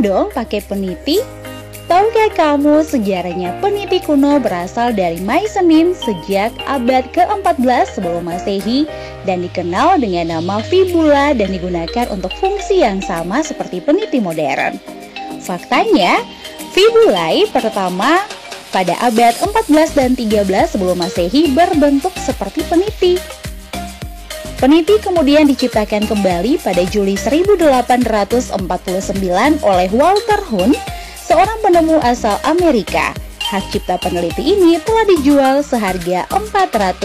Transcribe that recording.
dong pakai peniti? Tahukah kamu sejarahnya peniti kuno berasal dari Mycenaean sejak abad ke-14 sebelum Masehi dan dikenal dengan nama fibula dan digunakan untuk fungsi yang sama seperti peniti modern. Faktanya, fibulae pertama pada abad 14 dan 13 sebelum Masehi berbentuk seperti peniti. Peniti kemudian diciptakan kembali pada Juli 1849 oleh Walter Hunt, seorang penemu asal Amerika. Hak cipta peneliti ini telah dijual seharga 400